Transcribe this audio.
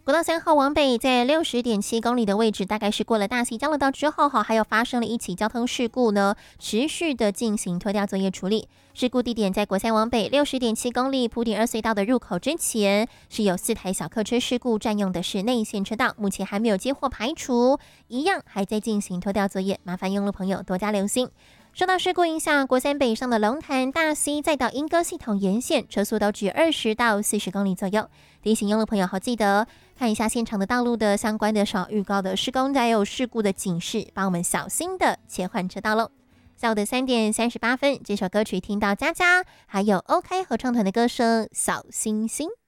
国道3号往北，在60.7公里的位置，大概是过了大溪交流道之后，还有发生了一起交通事故呢，持续的进行拖吊作业处理。事故地点在国3往北60.7公里埔顶2隧道的入口之前，是有4台小客车事故，占用的是内线车道，目前还没有接获排除，一样还在进行拖吊作业，麻烦用路朋友多加留心。受到事故影响，国3北上的龙潭、大溪再到莺歌系统沿线，车速都只20到40公里左右。提醒用路朋友好记得看一下现场的道路的相关的少预告的施工还有事故的警示，帮我们小心的切换车道喽。下午的3点38分，这首歌曲听到佳佳还有 OK 合唱团的歌声《小星星》。